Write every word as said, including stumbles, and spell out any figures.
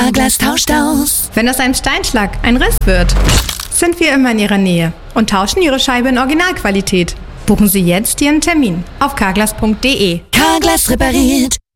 Carglass tauscht aus. Wenn aus einem Steinschlag ein Riss wird, sind wir immer in Ihrer Nähe und tauschen Ihre Scheibe in Originalqualität. Buchen Sie jetzt Ihren Termin auf carglass punkt de. Carglass repariert.